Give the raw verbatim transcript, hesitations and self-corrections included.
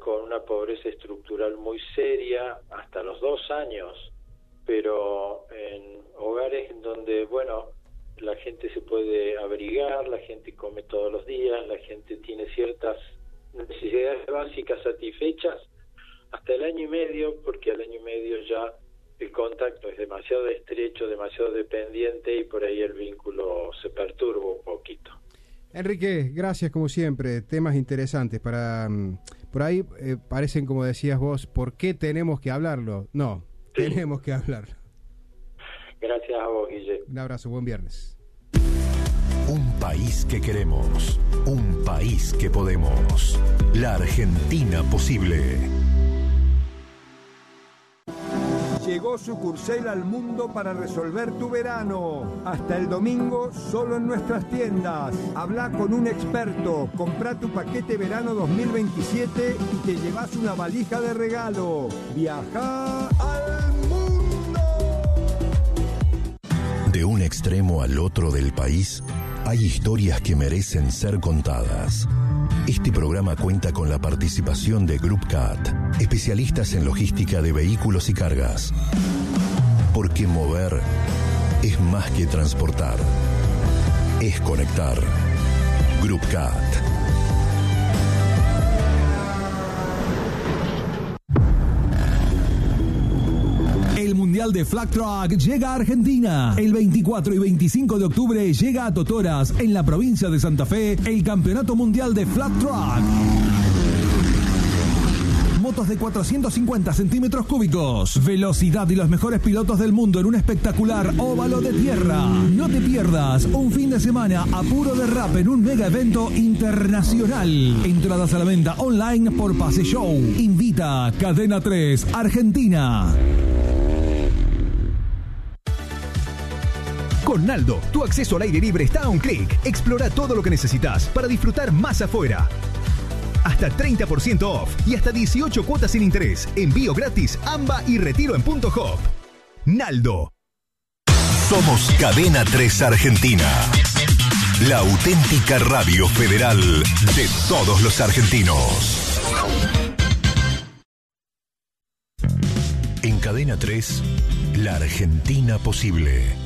con una pobreza estructural muy seria hasta los dos años, pero en hogares en donde, bueno, la gente se puede abrigar, la gente come todos los días, la gente tiene ciertas necesidades básicas satisfechas, hasta el año y medio, porque al año y medio ya el contacto es demasiado estrecho, demasiado dependiente y por ahí el vínculo se perturba un poquito. Enrique, gracias como siempre, temas interesantes para... Por ahí eh, parecen, como decías vos, ¿por qué tenemos que hablarlo? No, sí. Tenemos que hablarlo. Gracias a vos, Guille. Un abrazo, buen viernes. Un país que queremos, un país que podemos. La Argentina posible. Llegó Sucursel al mundo para resolver tu verano. Hasta el domingo, solo en nuestras tiendas. Habla con un experto, compra tu paquete verano dos mil veintisiete y te llevas una valija de regalo. Viaja al mundo. De un extremo al otro del país, hay historias que merecen ser contadas. Este programa cuenta con la participación de Group C A T, especialistas en logística de vehículos y cargas. Porque mover es más que transportar, es conectar. Group C A T. El Mundial de Flag Truck llega a Argentina. El veinticuatro y veinticinco de octubre llega a Totoras, en la provincia de Santa Fe, el Campeonato Mundial de Flag Truck. Motos de cuatrocientos cincuenta centímetros cúbicos, velocidad y los mejores pilotos del mundo en un espectacular óvalo de tierra. No te pierdas un fin de semana a puro derrape en un mega evento internacional. Entradas a la venta online por Pase Show. Invita Cadena tres Argentina. Con Naldo, tu acceso al aire libre está a un clic. Explora todo lo que necesitas para disfrutar más afuera. Hasta treinta por ciento off y hasta dieciocho cuotas sin interés. Envío gratis, AMBA y retiro en punto hop. Naldo. Somos Cadena tres Argentina. La auténtica radio federal de todos los argentinos. En Cadena tres, la Argentina posible.